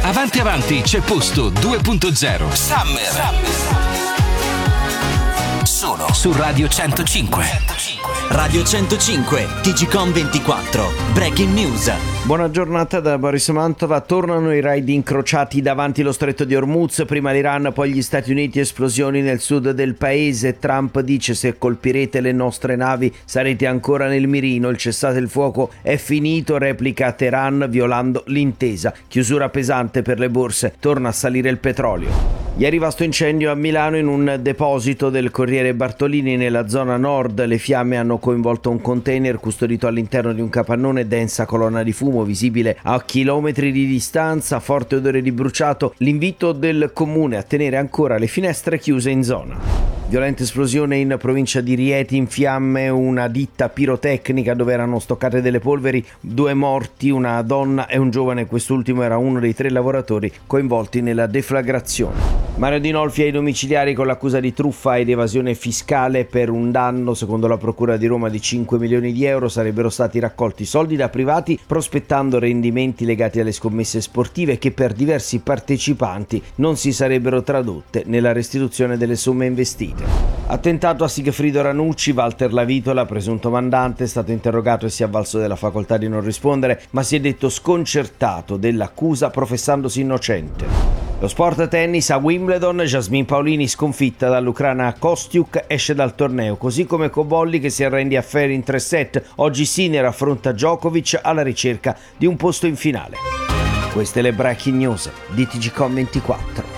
Avanti avanti, c'è posto 2.0 Summer. Solo su Radio 105. Radio 105, TGcom 24, Breaking News. Buona giornata da Boris Mantova. Tornano i raid incrociati davanti allo stretto di Hormuz, prima l'Iran, poi gli Stati Uniti, esplosioni nel sud del paese. Trump dice: se colpirete le nostre navi sarete ancora nel mirino, il cessate il fuoco è finito, replica Teheran violando l'intesa. Chiusura pesante per le borse, torna a salire il petrolio. Ieri vasto incendio a Milano in un deposito del Corriere Bartolini nella zona nord. Le fiamme hanno coinvolto un container custodito all'interno di un capannone, densa colonna di fumo visibile a chilometri di distanza, forte odore di bruciato, l'invito del comune a tenere ancora le finestre chiuse in zona. Violenta esplosione in provincia di Rieti, in fiamme una ditta pirotecnica dove erano stoccate delle polveri, 2 morti, una donna e un giovane, quest'ultimo era uno dei 3 lavoratori coinvolti nella deflagrazione. Mario Dinolfi ai domiciliari con l'accusa di truffa ed evasione fiscale per un danno, secondo la Procura di Roma, di 5 milioni di euro. Sarebbero stati raccolti soldi da privati prospettando rendimenti legati alle scommesse sportive che per diversi partecipanti non si sarebbero tradotte nella restituzione delle somme investite. Attentato a Sigfrido Ranucci, Walter Lavitola, presunto mandante, è stato interrogato e si è avvalso della facoltà di non rispondere, ma si è detto sconcertato dell'accusa professandosi innocente. Lo sport tennis a Wimbledon, Jasmine Paolini sconfitta dall'ucraina Kostiuk esce dal torneo, così come Cobolli che si arrende a Ferri in 3 set. Oggi Sinner affronta Djokovic alla ricerca di un posto in finale. Queste le breaking news di TGcom 24.